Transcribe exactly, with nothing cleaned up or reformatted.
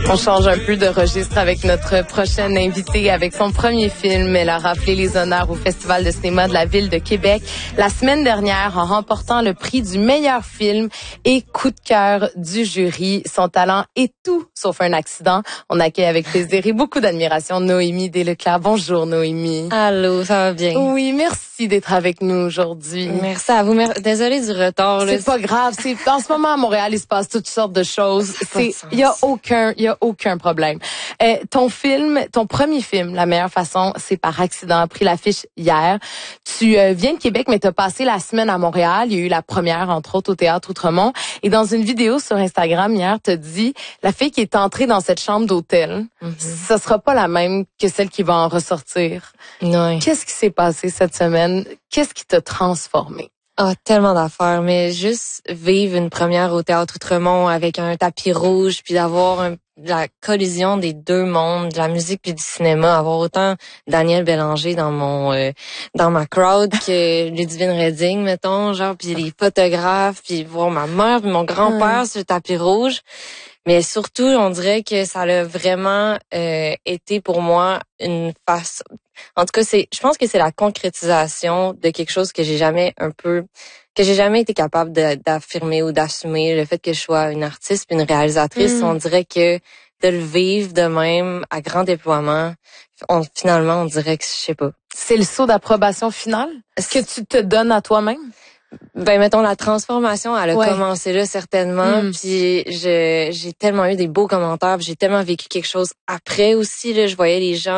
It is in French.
On change un peu de registre avec notre prochaine invitée. Avec son premier film, elle a raflé les honneurs au Festival de cinéma de la Ville de Québec la semaine dernière en remportant le prix du meilleur film et coup de cœur du jury. Son talent est tout sauf un accident. On accueille avec plaisir et beaucoup d'admiration Noémie Desleclerc. Bonjour Noémie. Allô, ça va bien? Oui, merci d'être avec nous aujourd'hui. Merci à vous. Désolée du retard. C'est pas grave. C'est en ce moment à Montréal, il se passe toutes sortes de choses. C'est il y a aucun il y a aucun problème. Euh, ton film, ton premier film, La meilleure façon, c'est par accident, a pris l'affiche hier. Tu euh, viens de Québec, mais tu as passé la semaine à Montréal. Il y a eu la première, entre autres, au Théâtre Outremont. Et dans une vidéo sur Instagram hier, tu as dit, la fille qui est entrée dans cette chambre d'hôtel, mm-hmm. ça sera pas la même que celle qui va en ressortir. Non. Qu'est-ce qui s'est passé cette semaine? Qu'est-ce qui t'a transformé? Ah, oh, tellement d'affaires, mais juste vivre une première au Théâtre Outremont avec un tapis rouge, puis d'avoir un, la collision des deux mondes, de la musique puis du cinéma, avoir autant Daniel Bélanger dans mon euh, dans ma crowd que Ludivine Redding, mettons, genre, puis les photographes, puis voir ma mère puis mon grand-père mmh. sur le tapis rouge. Mais surtout, on dirait que ça a vraiment euh, été pour moi une façon. En tout cas, c'est, je pense que c'est la concrétisation de quelque chose que j'ai jamais un peu, que j'ai jamais été capable de, d'affirmer ou d'assumer. Le fait que je sois une artiste puis une réalisatrice, mmh. on dirait que de le vivre de même à grand déploiement, on, finalement, on dirait que je sais pas. C'est le saut d'approbation finale que tu te donnes à toi-même? Ben mettons la transformation, elle a ouais. commencé là certainement, mm. puis je j'ai tellement eu des beaux commentaires, puis j'ai tellement vécu quelque chose après aussi là, je voyais les gens